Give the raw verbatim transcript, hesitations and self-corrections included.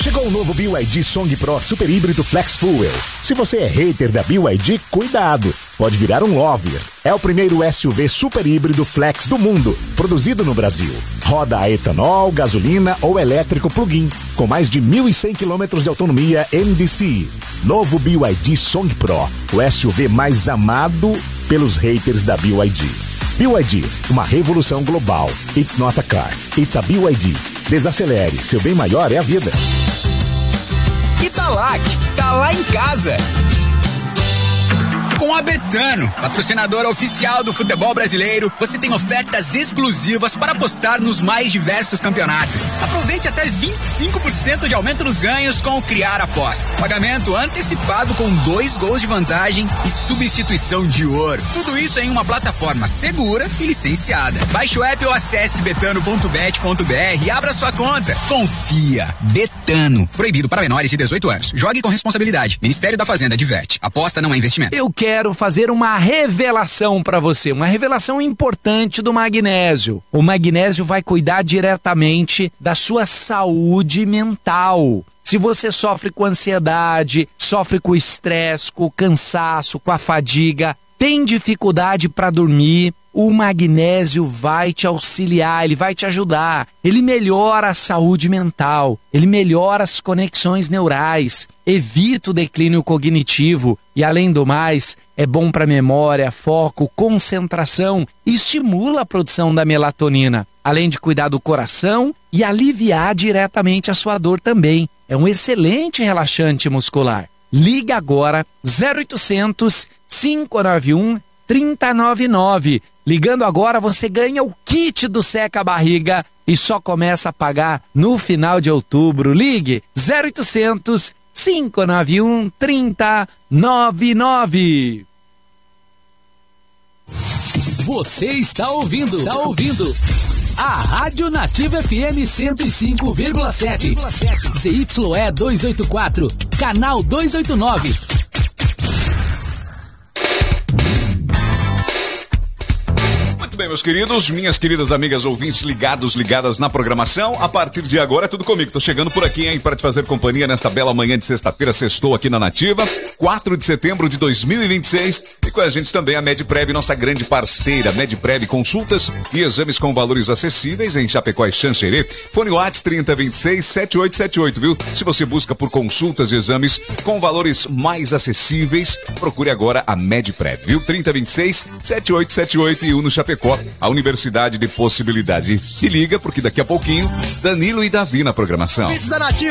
Chegou o novo B Y D Song Pro Super Híbrido Flex Fuel. Se você é hater da B Y D, cuidado, pode virar um lover. É o primeiro S U V super híbrido flex do mundo, produzido no Brasil. Roda a etanol, gasolina ou elétrico plug-in, com mais de mil e cem quilômetros de autonomia M D C. Novo B Y D Song Pro, o S U V mais amado pelos haters da B Y D. B Y D, uma revolução global. It's not a car, it's a B Y D. Desacelere, seu bem maior é a vida. Italac, tá lá em casa. Com a Betano, patrocinadora oficial do futebol brasileiro, você tem ofertas exclusivas para apostar nos mais diversos campeonatos. Aproveite até vinte e cinco por cento de aumento nos ganhos com o Criar Aposta. Pagamento antecipado com dois gols de vantagem e substituição de ouro. Tudo isso em uma plataforma segura e licenciada. Baixe o app ou acesse betano ponto bet ponto br e abra sua conta. Confia. Betano. Proibido para menores de dezoito anos. Jogue com responsabilidade. Ministério da Fazenda adverte. Aposta não é investimento. Eu quero Quero fazer uma revelação para você, uma revelação importante do magnésio. O magnésio vai cuidar diretamente da sua saúde mental. Se você sofre com ansiedade, sofre com estresse, com o cansaço, com a fadiga, tem dificuldade para dormir, o magnésio vai te auxiliar, ele vai te ajudar. Ele melhora a saúde mental, ele melhora as conexões neurais, evita o declínio cognitivo e, além do mais, é bom para memória, foco, concentração e estimula a produção da melatonina, além de cuidar do coração e aliviar diretamente a sua dor também. É um excelente relaxante muscular. Liga agora zero oitocentos, cinco nove um, três zero nove nove. Ligando agora você ganha o kit do Seca Barriga e só começa a pagar no final de outubro. Ligue zero oitocentos, cinco nove um, três zero nove nove. Você está ouvindo, está ouvindo a Rádio Nativa F M cento e cinco vírgula sete, Z Y E duzentos e oitenta e quatro, canal duzentos e oitenta e nove. Bem, meus queridos, minhas queridas amigas ouvintes ligados, ligadas na programação, a partir de agora é tudo comigo. Tô chegando por aqui, hein, para te fazer companhia nesta bela manhã de sexta-feira. Sextou aqui na Nativa, quatro de setembro de dois mil e vinte e seis. E com a gente também a Medprev, nossa grande parceira. Medprev, consultas e exames com valores acessíveis em Chapecó e Xanxerê. Fone Whats trinta, vinte e seis, setenta e oito setenta e oito, viu? Se você busca por consultas e exames com valores mais acessíveis, procure agora a Medprev, viu? trinta, vinte e seis, setenta e oito setenta e oito e um no Chapecó. A Universidade de Possibilidade. Se liga, porque daqui a pouquinho, Danilo e Davi na programação.